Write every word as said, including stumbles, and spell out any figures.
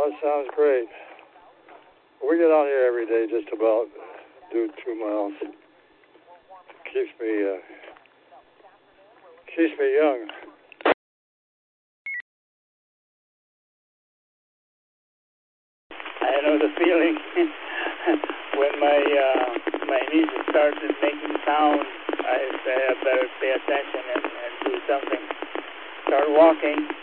that sounds great. We get out here every day, just about do two miles. Keeps me, uh, keeps me young. I know the feeling when my uh, my knees started making sound. I said I better pay attention and, and do something. Start walking.